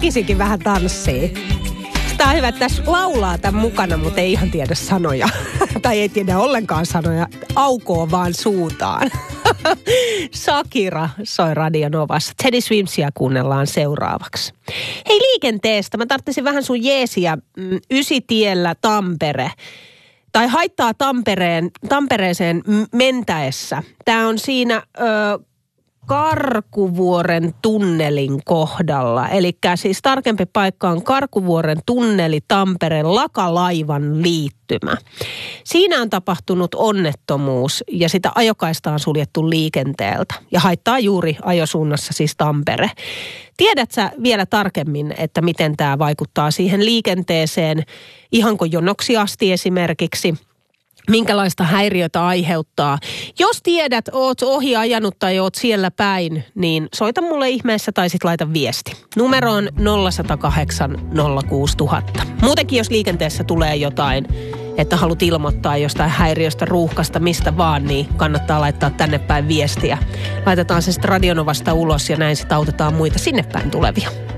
tekisikin vähän tanssia. Tämä on hyvä, että tässä laulaa tämän mukana, mutta ei ihan tiedä sanoja. Tai ei tiedä ollenkaan sanoja. Aukoo vaan suutaan. Shakira soi Radio Novassa. Teddy Swimsia kuunnellaan seuraavaksi. Hei, liikenteestä. Mä tarvitsin vähän sun jeesiä. Ysitiellä Tampere. Tai haittaa Tampereeseen mentäessä. Tämä on siinä Karkuvuoren tunnelin kohdalla. Eli siis tarkempi paikka on Karkuvuoren tunneli Tampereen Lakalaivan liittymä. Siinä on tapahtunut onnettomuus ja sitä ajokaista on suljettu liikenteeltä. Ja haittaa juuri ajosuunnassa siis Tampere. Tiedätkö sä vielä tarkemmin, että miten tämä vaikuttaa siihen liikenteeseen ihanko jonoksi asti esimerkiksi? Minkälaista häiriötä aiheuttaa. Jos tiedät, oot ohi ajanut tai oot siellä päin, niin soita mulle ihmeessä tai sit laita viesti. Numero on 0108 06000. Muutenkin jos liikenteessä tulee jotain, että haluat ilmoittaa jostain häiriöstä, ruuhkasta, mistä vaan, niin kannattaa laittaa tänne päin viestiä. Laitetaan se sitten Radio Novasta ulos ja näin sitten autetaan muita sinne päin tulevia.